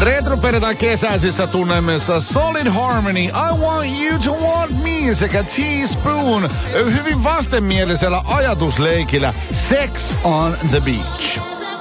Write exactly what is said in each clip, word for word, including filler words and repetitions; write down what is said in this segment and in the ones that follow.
Retroperjantai kesäisissä tunnelmissa Solid Harmony, I Want You to Want Me sekä Teaspoon hyvin vastenmielisellä ajatusleikillä Sex on the Beach.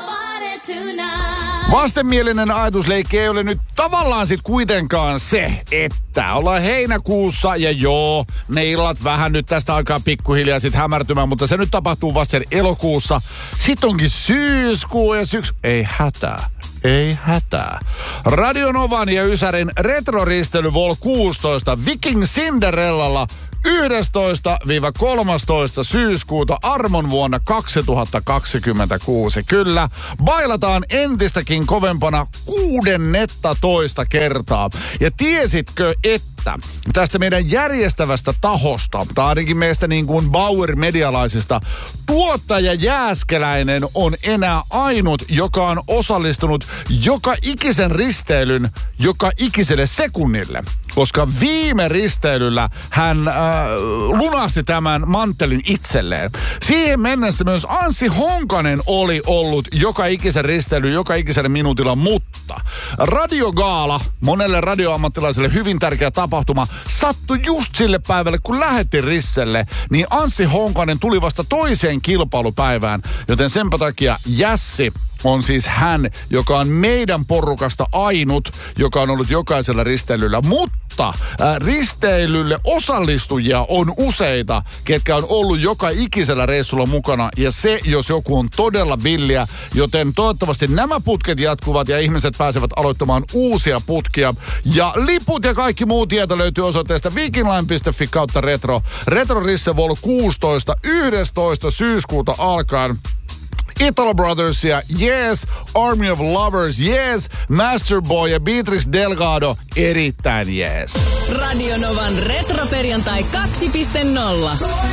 Vastenmielinen ajatusleikki ei ole nyt tavallaan sit kuitenkaan se, että ollaan heinäkuussa ja joo, ne illat vähän nyt tästä alkaa pikkuhiljaa sit hämärtymään, mutta se nyt tapahtuu vasta elokuussa. Sitten onkin syyskuu ja syksy. Ei hätää. Ei hätää. Radio Novan ja Ysärin retroristely Vol kuusitoista Viking Cinderellalla yhdestoista kolmastoista syyskuuta armon vuonna kaksituhattakaksikymmentäkuusi. Kyllä, bailataan entistäkin kovempana kuudennetoista kertaa. Ja tiesitkö, että tästä meidän järjestävästä tahosta, tai ainakin meistä niin kuin Bauer-medialaisista, tuottaja Jääskeläinen on enää ainut, joka on osallistunut joka ikisen risteilyn joka ikiselle sekunnille. Koska viime risteilyllä hän äh, lunasti tämän manttelin itselleen. Siihen mennessä myös Anssi Honkanen oli ollut joka ikisen risteily, joka ikiselle minuutilla, mutta radiogaala, monelle radioammattilaiselle hyvin tärkeä tapahtuma, sattui just sille päivälle, kun lähetti ristelle, niin Anssi Honkanen tuli vasta toiseen kilpailupäivään, joten senpä takia Jässi on siis hän, joka on meidän porukasta ainut, joka on ollut jokaisella risteilyllä. Mutta äh, risteilylle osallistujia on useita, ketkä on ollut joka ikisellä reissulla mukana. Ja se, jos joku on todella villiä, joten toivottavasti nämä putket jatkuvat ja ihmiset pääsevät aloittamaan uusia putkia. Ja liput ja kaikki muu tieto löytyy osoitteesta vikingline piste fi kautta retro. Retro Risse Vol kuusitoista yhdestoista syyskuuta alkaen. Italo Brothersia, yes, Army of Lovers, yes, Masterboy ja Beatrice Delgado, erittäin yes. Radio Novan retroperjantai kaksi piste nolla.